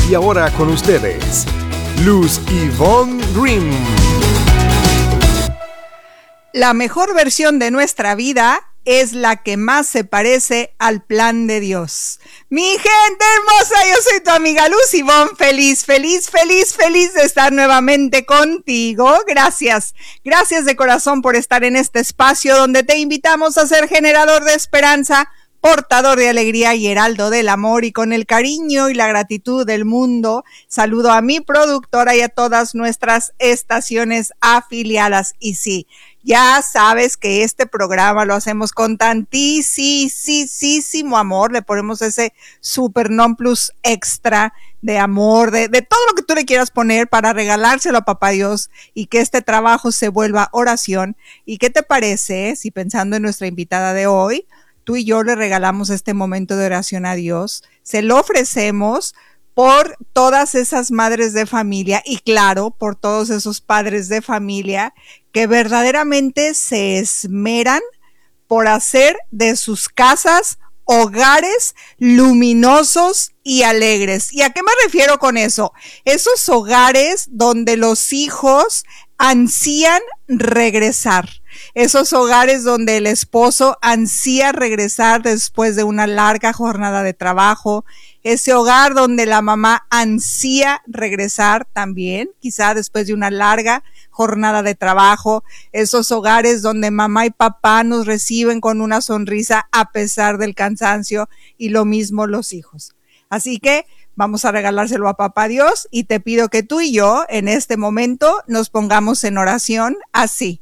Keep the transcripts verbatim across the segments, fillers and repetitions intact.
Y ahora con ustedes, Luz Ivonne Grimm. La mejor versión de nuestra vida es la que más se parece al plan de Dios. Mi gente hermosa, yo soy tu amiga Luz Ivonne, feliz, feliz, feliz, feliz de estar nuevamente contigo. Gracias, gracias de corazón por estar en este espacio donde te invitamos a ser generador de esperanza, portador de alegría y heraldo del amor, y con el cariño y la gratitud del mundo, saludo a mi productora y a todas nuestras estaciones afiliadas. Y sí, ya sabes que este programa lo hacemos con tantísimo amor, le ponemos ese super non plus extra de amor, de, de todo lo que tú le quieras poner para regalárselo a Papá Dios y que este trabajo se vuelva oración. ¿Y qué te parece si, pensando en nuestra invitada de hoy, tú y yo le regalamos este momento de oración a Dios? Se lo ofrecemos por todas esas madres de familia y, claro, por todos esos padres de familia que verdaderamente se esmeran por hacer de sus casas hogares luminosos y alegres. ¿Y a qué me refiero con eso? Esos hogares donde los hijos ansían regresar. Esos hogares donde el esposo ansía regresar después de una larga jornada de trabajo. Ese hogar donde la mamá ansía regresar también, quizá después de una larga jornada de trabajo. Esos hogares donde mamá y papá nos reciben con una sonrisa a pesar del cansancio, y lo mismo los hijos. Así que vamos a regalárselo a Papá Dios, y te pido que tú y yo en este momento nos pongamos en oración así.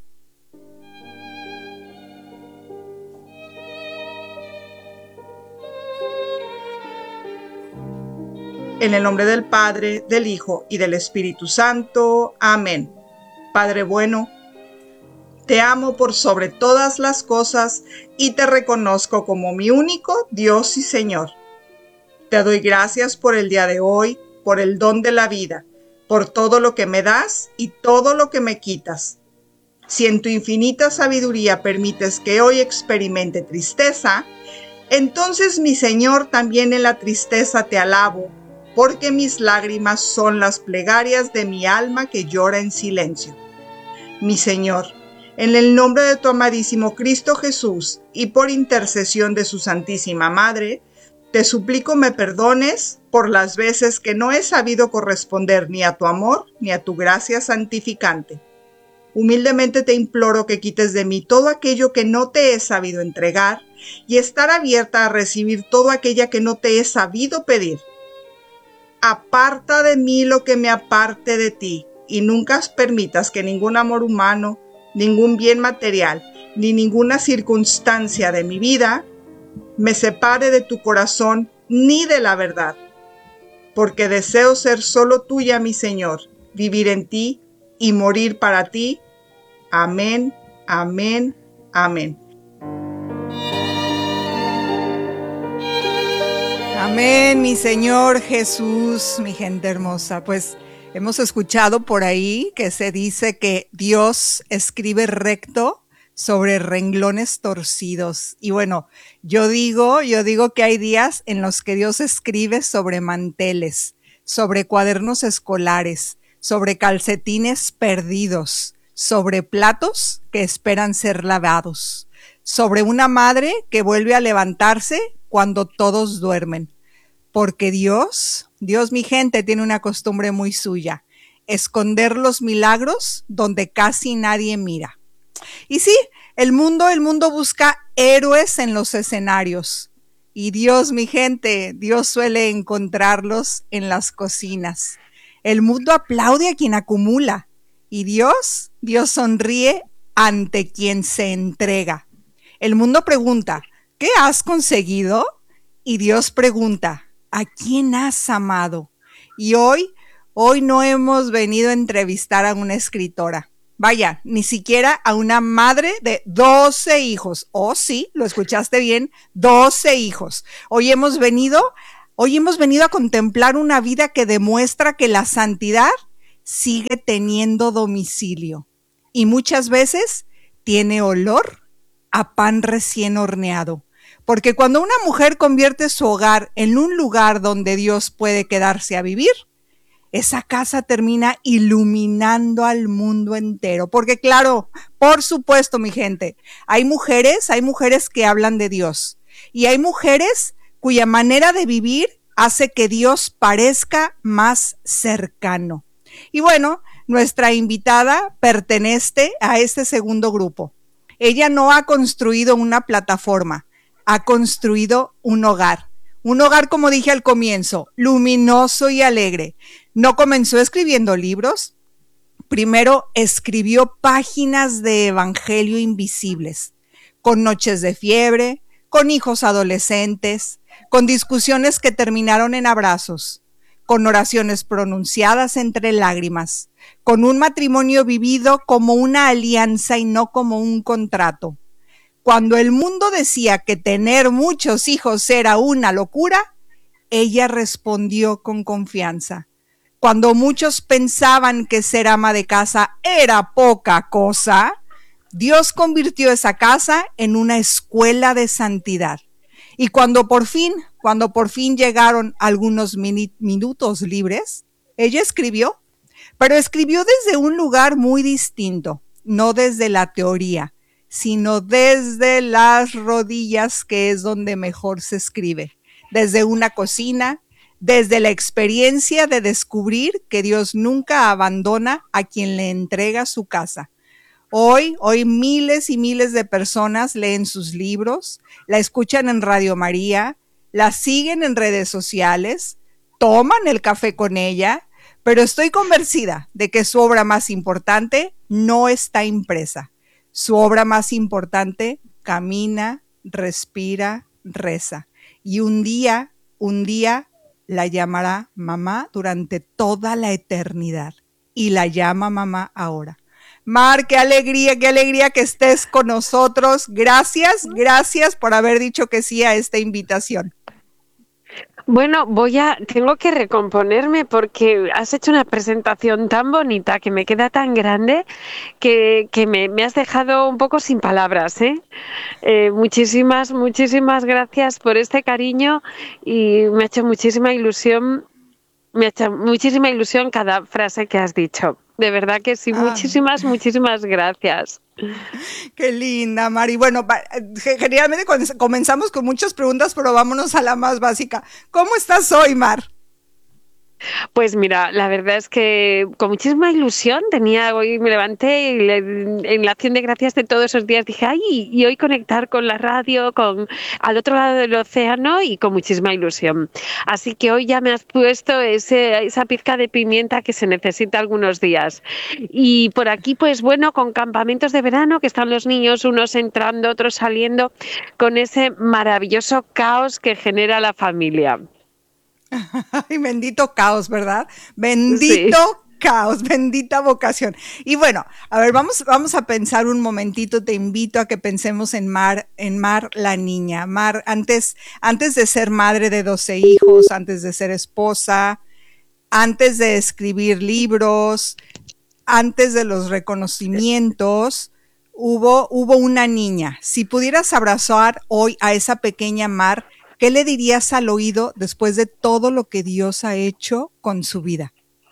En el nombre del Padre, del Hijo y del Espíritu Santo. Amén. Padre bueno, te amo por sobre todas las cosas y te reconozco como mi único Dios y Señor. Te doy gracias por el día de hoy, por el don de la vida, por todo lo que me das y todo lo que me quitas. Si en tu infinita sabiduría permites que hoy experimente tristeza, entonces, mi Señor, también en la tristeza te alabo, porque mis lágrimas son las plegarias de mi alma que llora en silencio. Mi Señor, en el nombre de tu amadísimo Cristo Jesús y por intercesión de su Santísima Madre, te suplico me perdones por las veces que no he sabido corresponder ni a tu amor ni a tu gracia santificante. Humildemente te imploro que quites de mí todo aquello que no te he sabido entregar y estar abierta a recibir todo aquello que no te he sabido pedir. Aparta de mí lo que me aparte de ti, y nunca permitas que ningún amor humano, ningún bien material, ni ninguna circunstancia de mi vida me separe de tu corazón ni de la verdad, porque deseo ser solo tuya, mi Señor, vivir en ti y morir para ti. Amén, amén, amén. Amén, mi Señor Jesús, mi gente hermosa. Pues hemos escuchado por ahí que se dice que Dios escribe recto sobre renglones torcidos. Y bueno, yo digo, yo digo que hay días en los que Dios escribe sobre manteles, sobre cuadernos escolares, sobre calcetines perdidos, sobre platos que esperan ser lavados, sobre una madre que vuelve a levantarse cuando todos duermen. Porque Dios, Dios, mi gente, tiene una costumbre muy suya: esconder los milagros donde casi nadie mira. Y sí, el mundo, el mundo busca héroes en los escenarios. Y Dios, mi gente, Dios suele encontrarlos en las cocinas. El mundo aplaude a quien acumula. Y Dios, Dios sonríe ante quien se entrega. El mundo pregunta, ¿qué has conseguido? Y Dios pregunta, ¿a quién has amado? Y hoy, hoy no hemos venido a entrevistar a una escritora. Vaya, ni siquiera a una madre de doce hijos. Oh, sí, lo escuchaste bien, doce hijos. Hoy hemos venido, hoy hemos venido a contemplar una vida que demuestra que la santidad sigue teniendo domicilio. Y muchas veces tiene olor a pan recién horneado. Porque cuando una mujer convierte su hogar en un lugar donde Dios puede quedarse a vivir, esa casa termina iluminando al mundo entero. Porque claro, por supuesto, mi gente, hay mujeres, hay mujeres que hablan de Dios. Y hay mujeres cuya manera de vivir hace que Dios parezca más cercano. Y bueno, nuestra invitada pertenece a este segundo grupo. Ella no ha construido una plataforma, ha construido un hogar. Un hogar, como dije al comienzo, luminoso y alegre. No comenzó escribiendo libros, primero escribió páginas de evangelio invisibles, con noches de fiebre, con hijos adolescentes, con discusiones que terminaron en abrazos, con oraciones pronunciadas entre lágrimas, con un matrimonio vivido como una alianza y no como un contrato. Cuando el mundo decía que tener muchos hijos era una locura, ella respondió con confianza. Cuando muchos pensaban que ser ama de casa era poca cosa, Dios convirtió esa casa en una escuela de santidad. Y cuando por fin, cuando por fin llegaron algunos minutos libres, ella escribió, pero escribió desde un lugar muy distinto, no desde la teoría, sino desde las rodillas, que es donde mejor se escribe, desde una cocina, desde la experiencia de descubrir que Dios nunca abandona a quien le entrega su casa. Hoy, hoy miles y miles de personas leen sus libros, la escuchan en Radio María, la siguen en redes sociales, toman el café con ella, pero estoy convencida de que su obra más importante no está impresa. Su obra más importante camina, respira, reza. Y un día, un día la llamará mamá durante toda la eternidad. Y la llama mamá ahora. Mar, qué alegría, qué alegría que estés con nosotros. Gracias, gracias por haber dicho que sí a esta invitación. Bueno, voy a, tengo que recomponerme porque has hecho una presentación tan bonita que me queda tan grande que, que me, me has dejado un poco sin palabras, ¿eh? Eh, muchísimas, muchísimas gracias por este cariño y me ha hecho muchísima ilusión, me ha hecho muchísima ilusión cada frase que has dicho. De verdad que sí, ah. muchísimas, muchísimas gracias. Qué linda, Mari. Bueno, generalmente comenzamos con muchas preguntas, pero vámonos a la más básica. ¿Cómo estás hoy, Mar? Pues mira, la verdad es que con muchísima ilusión tenía, hoy me levanté y le, en la acción de gracias de todos esos días dije, ay, y hoy conectar con la radio, con al otro lado del océano y con muchísima ilusión. Así que hoy ya me has puesto ese, esa pizca de pimienta que se necesita algunos días. Y por aquí, pues bueno, con campamentos de verano, que están los niños, unos entrando, otros saliendo, con ese maravilloso caos que genera la familia. Ay, bendito caos, ¿verdad? Bendito sí. caos, bendita vocación. Y bueno, a ver, vamos, vamos a pensar un momentito, te invito a que pensemos en Mar, en Mar la niña. Mar, antes, antes de ser madre de doce hijos, antes de ser esposa, antes de escribir libros, antes de los reconocimientos, hubo, hubo una niña. Si pudieras abrazar hoy a esa pequeña Mar, ¿qué le dirías al oído después de todo lo que Dios ha hecho con su vida?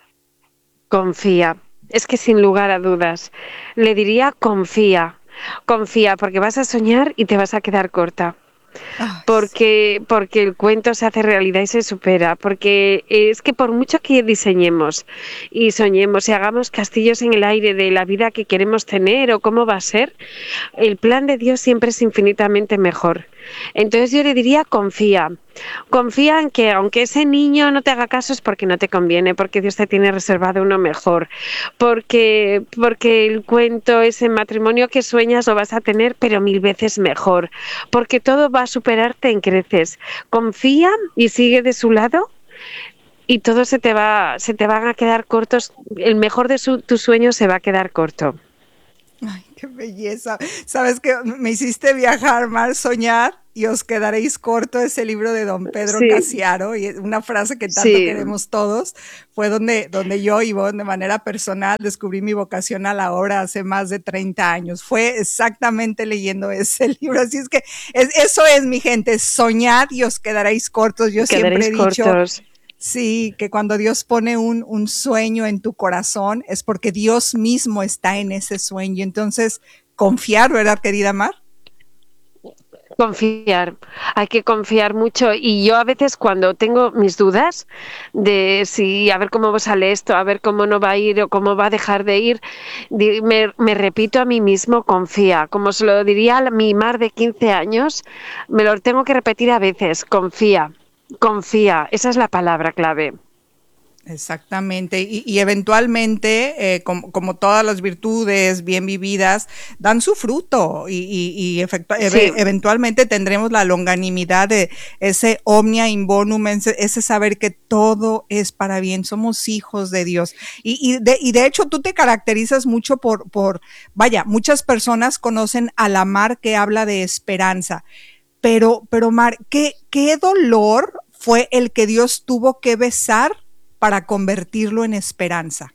Confía. Es que sin lugar a dudas. Le diría confía. Confía, porque vas a soñar y te vas a quedar corta. Porque, porque el cuento se hace realidad y se supera, porque es que por mucho que diseñemos y soñemos y hagamos castillos en el aire de la vida que queremos tener o cómo va a ser, el plan de Dios siempre es infinitamente mejor. Entonces yo le diría confía, confía en que aunque ese niño no te haga caso es porque no te conviene, porque Dios te tiene reservado uno mejor, porque, porque el cuento, ese matrimonio que sueñas lo vas a tener pero mil veces mejor, porque todo va a superarte en creces. Confía y sigue de su lado y todo se te va, se te van a quedar cortos, el mejor de su, tus sueños se va a quedar corto. Ay, qué belleza. Sabes que me hiciste viajar, Mar, soñar, y os quedaréis corto, ese libro de don Pedro Sí. Casiaro, y es una frase que tanto Sí. queremos todos, fue donde, donde yo, Ivonne, de manera personal, descubrí mi vocación a la obra hace más de treinta años. Fue exactamente leyendo ese libro. Así es que es, eso es, mi gente, soñad y os quedaréis cortos. Yo Quedaréis siempre he dicho... cortos. Sí, que cuando Dios pone un, un sueño en tu corazón es porque Dios mismo está en ese sueño. Entonces, confiar, ¿verdad, querida Mar? Confiar, hay que confiar mucho. Y yo a veces cuando tengo mis dudas de si a ver cómo sale esto, a ver cómo no va a ir o cómo va a dejar de ir, me, me repito a mí mismo, confía. Como se lo diría a mi Mar de quince años, me lo tengo que repetir a veces, confía, confía. Esa es la palabra clave. Exactamente, y, y eventualmente, eh, como, como todas las virtudes bien vividas, dan su fruto y, y, y efectu- Sí. ev- eventualmente tendremos la longanimidad de ese omnia in bonum, ese, ese saber que todo es para bien, somos hijos de Dios. Y, y, de, y de hecho tú te caracterizas mucho por, por, vaya, muchas personas conocen a la Mar que habla de esperanza, pero, pero Mar, ¿qué, qué dolor fue el que Dios tuvo que besar para convertirlo en esperanza?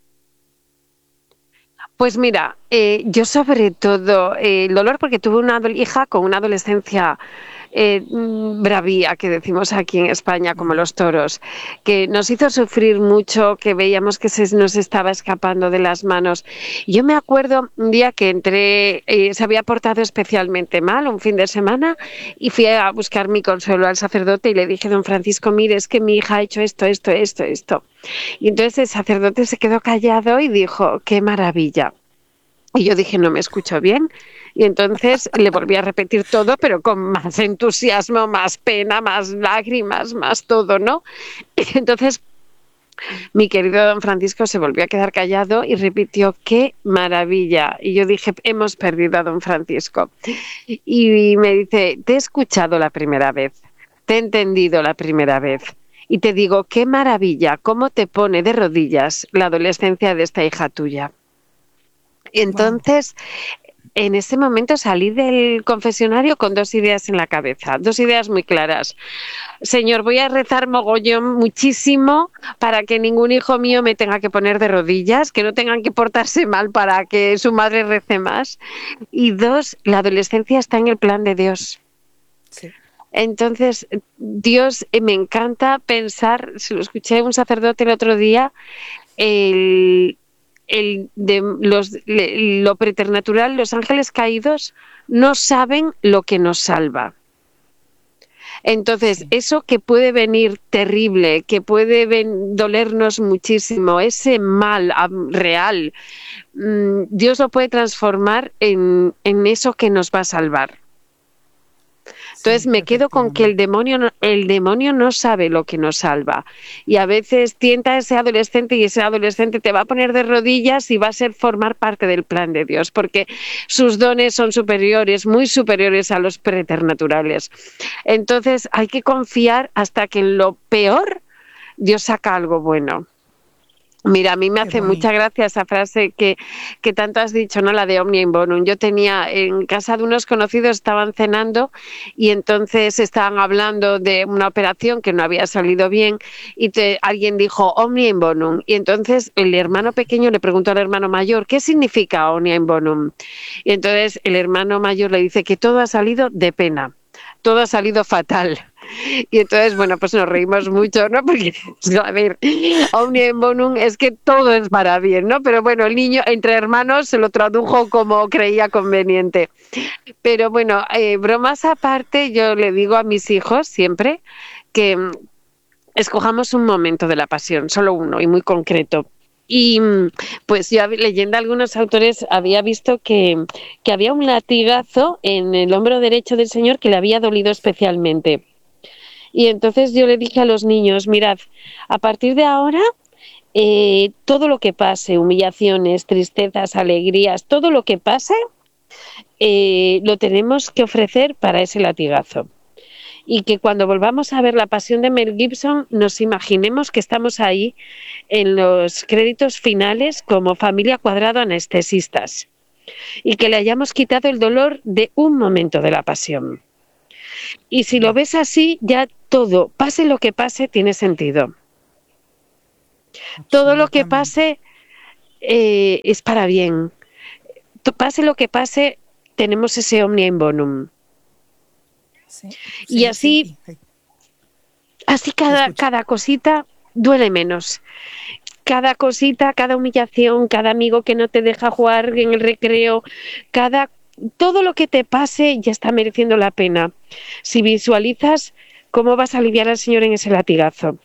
Pues mira, eh, yo sobre todo eh, el dolor porque tuve una hija con una adolescencia eh, bravía, que decimos aquí en España, como los toros, que nos hizo sufrir mucho, que veíamos que se nos estaba escapando de las manos. Yo me acuerdo un día que entré, eh, se había portado especialmente mal un fin de semana y fui a buscar mi consuelo al sacerdote y le dije, don Francisco, mire, es que mi hija ha hecho esto, esto, esto, esto. Y entonces el sacerdote se quedó callado y dijo, qué maravilla. Y yo dije, no me escucho bien. Y entonces le volví a repetir todo, pero con más entusiasmo, más pena, más lágrimas, más todo, ¿no? Y entonces mi querido don Francisco se volvió a quedar callado y repitió, qué maravilla. Y yo dije, hemos perdido a don Francisco. Y me dice, te he escuchado la primera vez, te he entendido la primera vez. Y te digo, qué maravilla, cómo te pone de rodillas la adolescencia de esta hija tuya. Y entonces, wow, en ese momento salí del confesionario con dos ideas en la cabeza, dos ideas muy claras. Señor, voy a rezar mogollón muchísimo para que ningún hijo mío me tenga que poner de rodillas, que no tengan que portarse mal para que su madre rece más. Y dos, la adolescencia está en el plan de Dios. Sí. Entonces, Dios, eh, me encanta pensar, se lo escuché a un sacerdote el otro día, el... El de los, le, lo preternatural, los ángeles caídos no saben lo que nos salva. Entonces, sí, eso que puede venir terrible, que puede ven, dolernos muchísimo, ese mal um, real, um, Dios lo puede transformar en, en eso que nos va a salvar. Entonces sí, me quedo con que el demonio, no, el demonio no sabe lo que nos salva y a veces tienta a ese adolescente y ese adolescente te va a poner de rodillas y va a ser formar parte del plan de Dios porque sus dones son superiores, muy superiores a los preternaturales. Entonces hay que confiar hasta que en lo peor Dios saca algo bueno. Mira, a mí me hace mucha gracia esa frase que, que tanto has dicho, ¿no? La de omnia in bonum. Yo tenía en casa de unos conocidos, estaban cenando y entonces estaban hablando de una operación que no había salido bien y te, alguien dijo omnia in bonum. Y entonces el hermano pequeño le preguntó al hermano mayor, ¿qué significa omnia in bonum? Y entonces el hermano mayor le dice que todo ha salido de pena, todo ha salido fatal. Y entonces, bueno, pues nos reímos mucho, ¿no? Porque, a ver, omnia in bonum es que todo es para bien, ¿no? Pero bueno, el niño entre hermanos se lo tradujo como creía conveniente. Pero bueno, eh, bromas aparte, yo le digo a mis hijos siempre que escojamos un momento de la pasión, solo uno y muy concreto. Y pues yo leyendo a algunos autores había visto que, que había un latigazo en el hombro derecho del Señor que le había dolido especialmente. Y entonces yo le dije a los niños, mirad, a partir de ahora, eh, todo lo que pase, humillaciones, tristezas, alegrías, todo lo que pase, eh, lo tenemos que ofrecer para ese latigazo. Y que cuando volvamos a ver La Pasión de Mel Gibson, nos imaginemos que estamos ahí en los créditos finales como familia Cuadrado anestesistas. Y que le hayamos quitado el dolor de un momento de la pasión. Y si lo ves así, ya todo, pase lo que pase, tiene sentido. Todo lo que pase eh, es para bien. Pase lo que pase, tenemos ese omnia in bonum. Sí, sí, y así, sí, sí. así cada, cada cosita duele menos. Cada cosita, cada humillación, cada amigo que no te deja jugar en el recreo, cada todo lo que te pase ya está mereciendo la pena. Si visualizas cómo vas a aliviar al Señor en ese latigazo.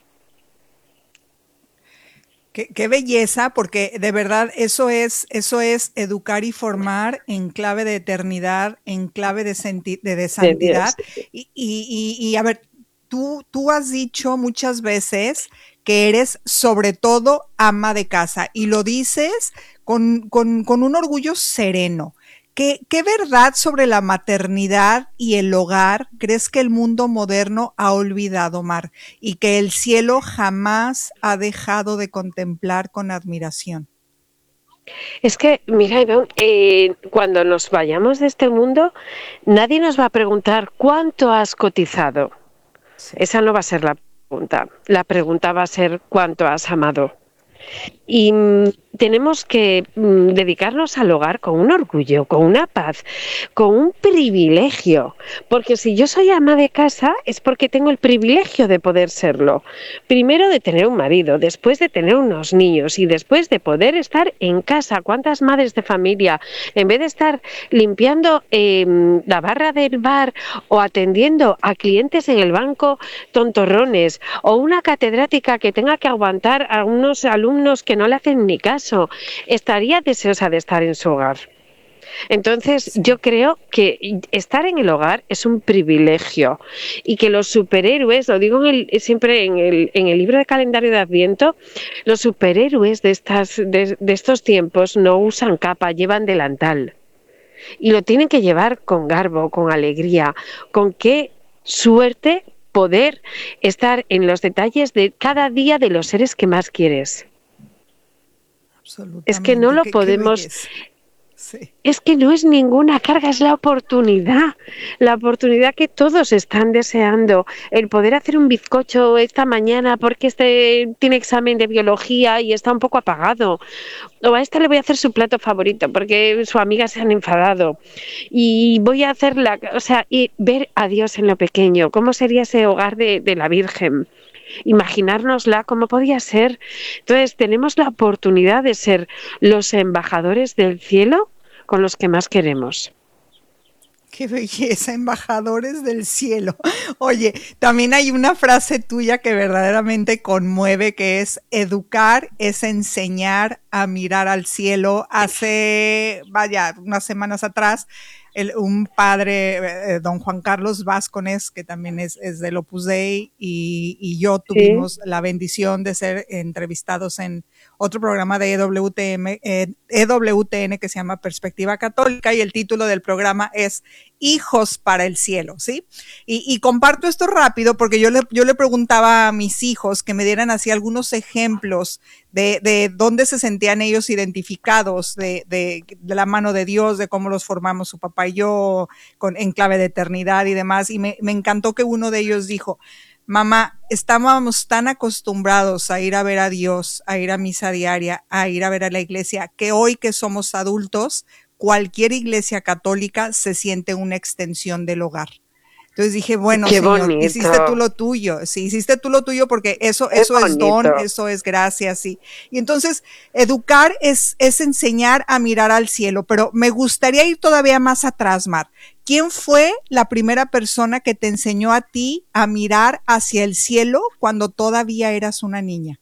Qué, qué belleza, porque de verdad eso es, eso es educar y formar en clave de eternidad, en clave de, senti de, de santidad. Y, y, y, y a ver, tú, tú has dicho muchas veces que eres sobre todo ama de casa y lo dices con, con, con un orgullo sereno. ¿Qué, ¿Qué verdad sobre la maternidad y el hogar crees que el mundo moderno ha olvidado, Mar, y que el cielo jamás ha dejado de contemplar con admiración? Es que, mira, Ivonne, eh, cuando nos vayamos de este mundo, nadie nos va a preguntar ¿cuánto has cotizado? Sí. Esa no va a ser la pregunta. La pregunta va a ser ¿cuánto has amado? Y mm, tenemos que mm, dedicarnos al hogar con un orgullo, con una paz, con un privilegio, porque si yo soy ama de casa es porque tengo el privilegio de poder serlo. Primero de tener un marido, después de tener unos niños y después de poder estar en casa. ¿Cuántas madres de familia, en vez de estar limpiando eh, la barra del bar o atendiendo a clientes en el banco tontorrones, o una catedrática que tenga que aguantar a unos alumnos que no le hacen ni caso, estaría deseosa de estar en su hogar? Entonces, sí. Yo creo que estar en el hogar es un privilegio y que los superhéroes, lo digo en el, siempre en el, en el libro de calendario de Adviento, los superhéroes de, estas, de, de estos tiempos no usan capa, llevan delantal. Y lo tienen que llevar con garbo, con alegría, con qué suerte poder estar en los detalles de cada día de los seres que más quieres. Es que no lo qué, podemos... Qué sí. Es que no es ninguna carga, es la oportunidad, la oportunidad que todos están deseando, el poder hacer un bizcocho esta mañana porque este tiene examen de biología y está un poco apagado, o a esta le voy a hacer su plato favorito porque su amiga se han enfadado y voy a hacerla, o sea, y ver a Dios en lo pequeño, cómo sería ese hogar de, de la Virgen. Imaginárnosla cómo podía ser. Entonces tenemos la oportunidad de ser los embajadores del cielo con los que más queremos. Qué belleza, embajadores del cielo. Oye, también hay una frase tuya que verdaderamente conmueve, que es educar es enseñar a mirar al cielo. Hace, vaya, unas semanas atrás, el, un padre, eh, don Juan Carlos Vázquez, que también es, es del Opus Dei, y, y yo tuvimos sí. la bendición de ser entrevistados en otro programa de E W T N, eh, E W T N que se llama Perspectiva Católica, y el título del programa es Hijos para el Cielo, ¿sí? Y, y comparto esto rápido porque yo le, yo le preguntaba a mis hijos que me dieran así algunos ejemplos de, de dónde se sentían ellos identificados de, de, de la mano de Dios, de cómo los formamos su papá y yo con, en clave de eternidad y demás, y me, me encantó que uno de ellos dijo: mamá, estábamos tan acostumbrados a ir a ver a Dios, a ir a misa diaria, a ir a ver a la iglesia, que hoy que somos adultos, cualquier iglesia católica se siente una extensión del hogar. Entonces dije, bueno, Qué Señor, bonito. hiciste tú lo tuyo, sí, hiciste tú lo tuyo porque eso, eso es don, eso es gracia, sí. Y entonces, educar es, es enseñar a mirar al cielo, pero me gustaría ir todavía más atrás, Mar. ¿Quién fue la primera persona que te enseñó a ti a mirar hacia el cielo cuando todavía eras una niña?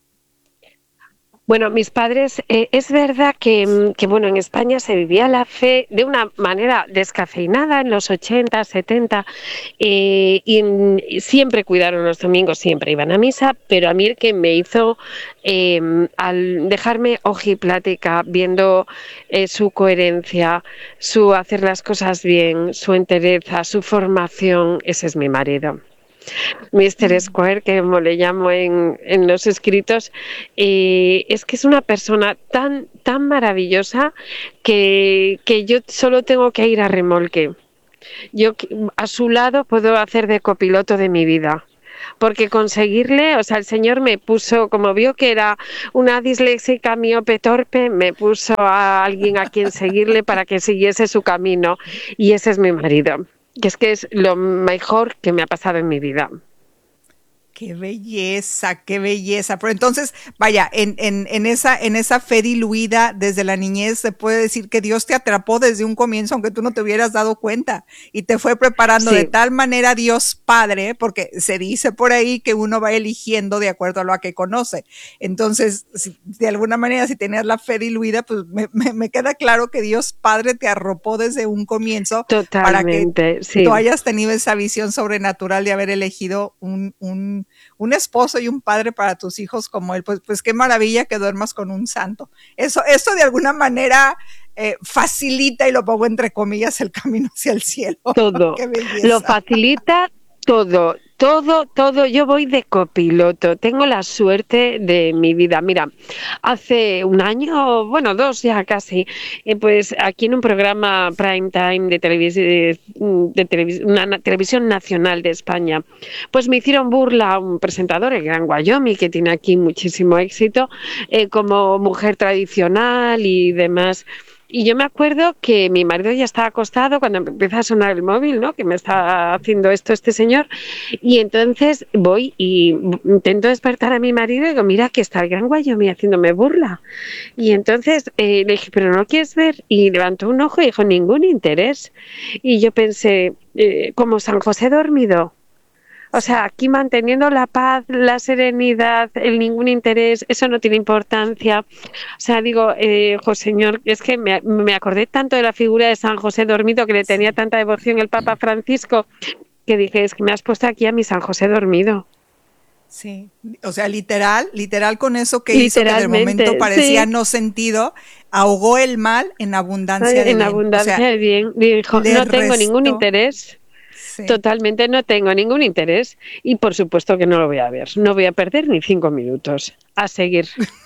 Bueno, mis padres, eh, es verdad que, que, bueno, en España se vivía la fe de una manera descafeinada en los ochenta, setenta, eh, y, y siempre cuidaron los domingos, siempre iban a misa, pero a mí el que me hizo, eh, al dejarme ojiplática, viendo eh, su coherencia, su hacer las cosas bien, su entereza, su formación, ese es mi marido. míster Square, que como le llamo en, en los escritos, eh, es que es una persona tan, tan maravillosa que, que yo solo tengo que ir a remolque. yo a su lado puedo hacer de copiloto de mi vida. Porque conseguirle, o sea, el Señor me puso, como vio que era una disléxica miope torpe, me puso a alguien a quien seguirle para que siguiese su camino. Y ese es mi marido, que es que es lo mejor que me ha pasado en mi vida. Qué belleza, qué belleza. Pero entonces, vaya, en, en, en, esa, en esa fe diluida desde la niñez, se puede decir que Dios te atrapó desde un comienzo, aunque tú no te hubieras dado cuenta, y te fue preparando sí. de tal manera Dios Padre, porque se dice por ahí que uno va eligiendo de acuerdo a lo que conoce. Entonces, si, de alguna manera, si tenías la fe diluida, pues me, me, me queda claro que Dios Padre te arropó desde un comienzo. Totalmente, para que sí. tú hayas tenido esa visión sobrenatural de haber elegido un, un un esposo y un padre para tus hijos como él, pues, pues qué maravilla que duermas con un santo. Eso, eso de alguna manera eh, facilita, y lo pongo entre comillas, el camino hacia el cielo. Todo, lo facilita todo, todo, todo. Yo voy de copiloto, tengo la suerte de mi vida. Mira, hace un año, bueno, dos ya casi, eh, pues aquí en un programa prime time de televisión, de televis una televisión nacional de España, pues me hicieron burla a un presentador, el Gran Wyoming, que tiene aquí muchísimo éxito, eh, como mujer tradicional y demás. Y yo me acuerdo que mi marido ya estaba acostado cuando empieza a sonar el móvil, ¿no? Que me está haciendo esto este señor. Y entonces voy y intento despertar a mi marido y digo, mira, que está el Gran Wyoming haciéndome burla. Y entonces eh, le dije, ¿pero no lo quieres ver? Y levantó un ojo y dijo, ningún interés. Y yo pensé, eh, como San José dormido. O sea, aquí manteniendo la paz, la serenidad, el ningún interés, eso no tiene importancia. O sea, digo, eh, José Señor, es que me, me acordé tanto de la figura de San José dormido, que le tenía tanta devoción el Papa Francisco, que dije, es que me has puesto aquí a mi San José dormido. Sí, o sea, literal, literal con eso que hizo que de momento parecía sí. no sentido, ahogó el mal en abundancia Ay, de en bien. abundancia o sea, de bien. Dijo, no tengo restó... ningún interés. Sí. Totalmente, no tengo ningún interés y por supuesto que no lo voy a ver, no voy a perder ni cinco minutos, a seguir.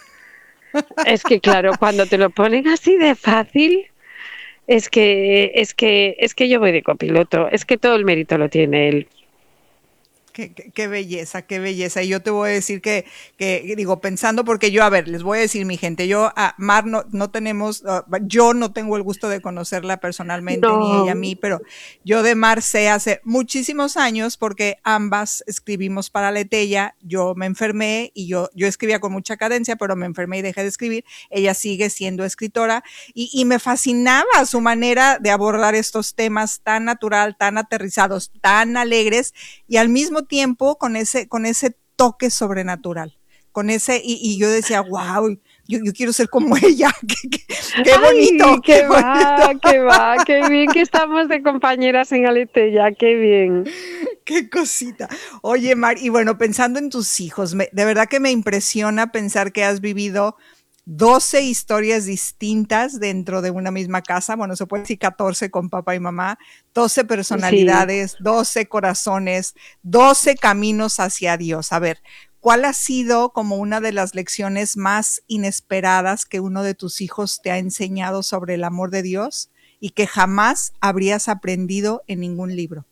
Es que claro, cuando te lo ponen así de fácil, es que, es que, es que yo voy de copiloto, es que todo el mérito lo tiene él. Qué, qué, qué belleza, qué belleza. Y yo te voy a decir que, que, digo, pensando, porque yo, a ver, les voy a decir, mi gente, yo a Mar no, no tenemos, uh, yo no tengo el gusto de conocerla personalmente, no. ni ella a mí, pero yo de Mar sé hace muchísimos años, porque ambas escribimos para Letella. Yo me enfermé y yo, yo escribía con mucha cadencia, pero me enfermé y dejé de escribir. Ella sigue siendo escritora y, y me fascinaba su manera de abordar estos temas tan natural, tan aterrizados, tan alegres y al mismo tiempo con ese, con ese toque sobrenatural, con ese, y, y yo decía, wow, yo, yo quiero ser como ella, qué, qué, qué bonito, Ay, qué, qué va, bonito. qué va, qué bien que estamos de compañeras en Aletella, qué bien. Qué cosita. Oye, Mar, y bueno, pensando en tus hijos, me, de verdad que me impresiona pensar que has vivido doce historias distintas dentro de una misma casa, bueno, se puede decir catorce con papá y mamá, doce personalidades, sí. doce corazones, doce caminos hacia Dios. A ver, ¿cuál ha sido como una de las lecciones más inesperadas que uno de tus hijos te ha enseñado sobre el amor de Dios y que jamás habrías aprendido en ningún libro?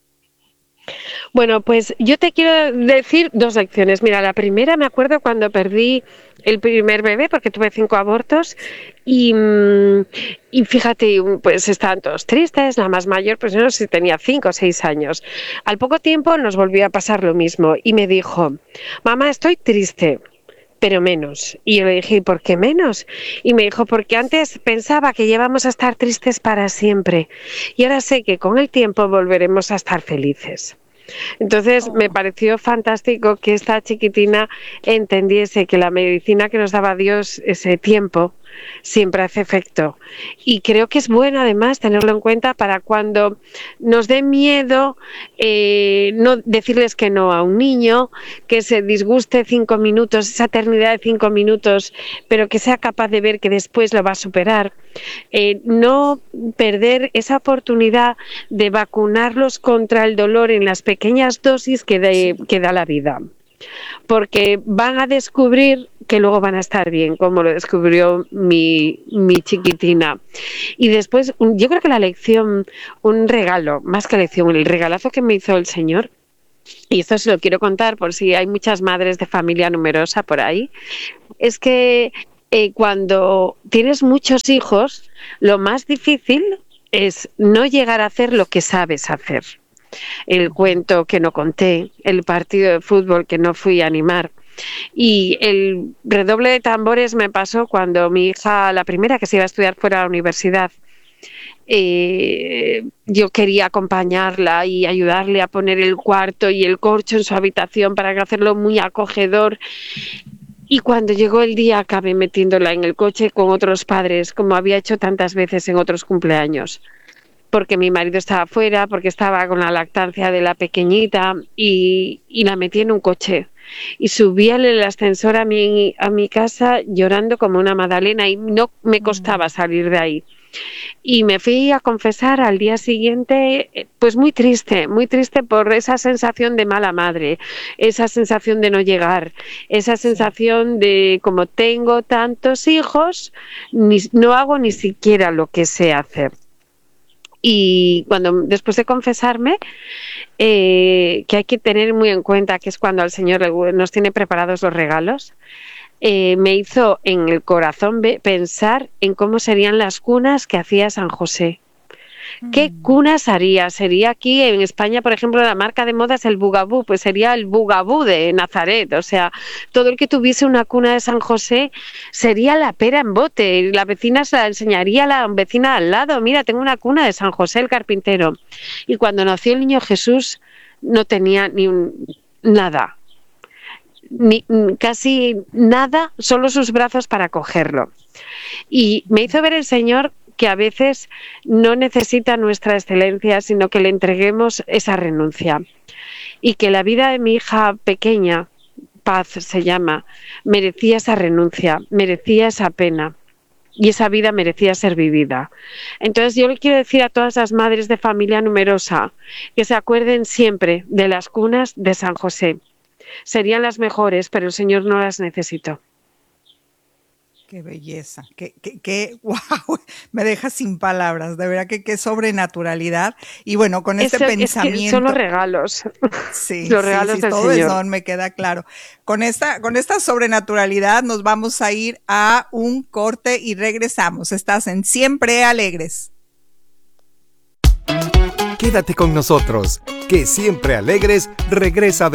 Bueno, pues yo te quiero decir dos lecciones. Mira, la primera me acuerdo cuando perdí el primer bebé, porque tuve cinco abortos, y, y fíjate, pues estaban todos tristes, la más mayor, pues no sé si tenía cinco o seis años. Al poco tiempo nos volvió a pasar lo mismo, y me dijo, mamá, estoy triste, pero menos. Y yo le dije, ¿por qué menos? Y me dijo, porque antes pensaba que íbamos a estar tristes para siempre, y ahora sé que con el tiempo volveremos a estar felices. Entonces me pareció fantástico que esta chiquitina entendiese que la medicina que nos daba Dios ese tiempo siempre hace efecto, y creo que es bueno además tenerlo en cuenta para cuando nos dé miedo eh, no decirles que no a un niño, que se disguste cinco minutos, esa eternidad de cinco minutos, pero que sea capaz de ver que después lo va a superar. Eh, no perder esa oportunidad de vacunarlos contra el dolor en las pequeñas dosis que, de, que da la vida. porque van a descubrir que luego van a estar bien, como lo descubrió mi, mi chiquitina. Y después, yo creo que la lección, un regalo, más que lección, el regalazo que me hizo el Señor, y esto se lo quiero contar por si hay muchas madres de familia numerosa por ahí, es que eh, cuando tienes muchos hijos, lo más difícil es no llegar a hacer lo que sabes hacer. El cuento que no conté, el partido de fútbol que no fui a animar. Y el redoble de tambores me pasó cuando mi hija, la primera que se iba a estudiar fuera de la universidad, eh, yo quería acompañarla y ayudarle a poner el cuarto y el corcho en su habitación para hacerlo muy acogedor. Y cuando llegó el día acabé metiéndola en el coche con otros padres, como había hecho tantas veces en otros cumpleaños. Porque mi marido estaba fuera, porque estaba con la lactancia de la pequeñita y, y la metí en un coche. Y subí al ascensor a mi, a mi casa llorando como una magdalena y no me costaba salir de ahí. Y me fui a confesar al día siguiente, pues muy triste, muy triste por esa sensación de mala madre, esa sensación de no llegar, esa sensación de como tengo tantos hijos, ni, no hago ni siquiera lo que sé hacer. Y cuando después de confesarme, eh, que hay que tener muy en cuenta que es cuando el Señor nos tiene preparados los regalos, eh, me hizo en el corazón pensar en cómo serían las cunas que hacía San José. ¿Qué cunas haría? Sería aquí en España, por ejemplo, la marca de moda es el Bugabú, pues sería el Bugabú de Nazaret. O sea, todo el que tuviese una cuna de San José sería la pera en bote. La vecina se la enseñaría a la vecina al lado. Mira, tengo una cuna de San José el carpintero. Y cuando nació el niño Jesús no tenía ni un, nada, ni casi nada, solo sus brazos para cogerlo. Y me hizo ver el Señor que a veces no necesita nuestra excelencia, sino que le entreguemos esa renuncia. Y que la vida de mi hija pequeña, Paz se llama, merecía esa renuncia, merecía esa pena. Y esa vida merecía ser vivida. Entonces yo le quiero decir a todas las madres de familia numerosa que se acuerden siempre de las cunas de San José. Serían las mejores, pero el Señor no las necesitó. Qué belleza, qué, qué, qué, wow, me deja sin palabras, de verdad que qué sobrenaturalidad. Y bueno, con este Eso, pensamiento. Es que son los regalos. Sí, los regalos sí, sí, del todo Señor. eso me queda claro. Con esta, con esta sobrenaturalidad nos vamos a ir a un corte y regresamos. Estás en Siempre Alegres. Quédate con nosotros, que Siempre Alegres regresa de